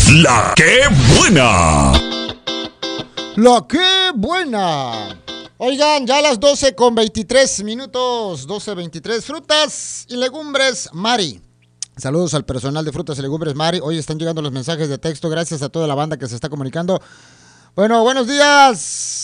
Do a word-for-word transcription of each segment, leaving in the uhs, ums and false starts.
La que buena. La que buena. Oigan, ya a las doce con veintitrés minutos, doce veintitrés, frutas y legumbres Mari. Saludos al personal de Frutas y Legumbres Mari. Hoy están llegando los mensajes de texto, gracias a toda la banda que se está comunicando. Bueno, buenos días.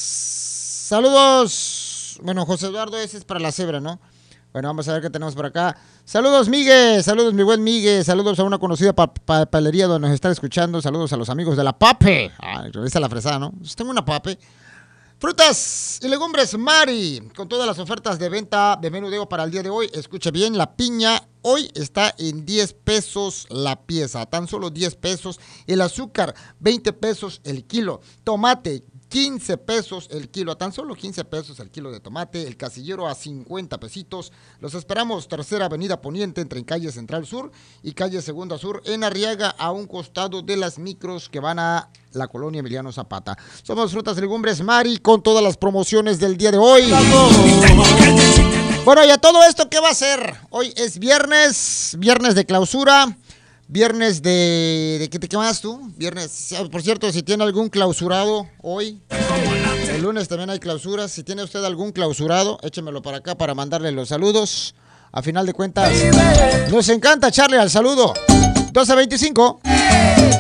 Saludos. Bueno, José Eduardo, ese es para la cebra, ¿no? Bueno, vamos a ver qué tenemos por acá. Saludos, Miguel. Saludos, mi buen Miguel. Saludos a una conocida pa pa palería donde nos están escuchando. Saludos a los amigos de la Pape. Ah, revisa la fresada, ¿no? Pues tengo una Pape. Frutas y legumbres Mari, con todas las ofertas de venta de menudeo para el día de hoy. Escuche bien, la piña hoy está en diez pesos la pieza, tan solo diez pesos. El azúcar, veinte pesos el kilo. Tomate, quince pesos el kilo, a tan solo quince pesos el kilo de tomate. El casillero a cincuenta pesitos. Los esperamos, Tercera Avenida Poniente, entre calle Central Sur y calle Segunda Sur, en Arriaga, a un costado de las micros que van a la colonia Emiliano Zapata. Somos Frutas y Legumbres Mari, con todas las promociones del día de hoy. Bueno, y a todo esto, ¿qué va a ser? Hoy es viernes, viernes de clausura. Viernes de... ¿De qué te quemas tú? Viernes... Por cierto, si tiene algún clausurado hoy, el lunes también hay clausuras. Si tiene usted algún clausurado, échemelo para acá para mandarle los saludos. A final de cuentas, nos encanta echarle al saludo. doce veinticinco.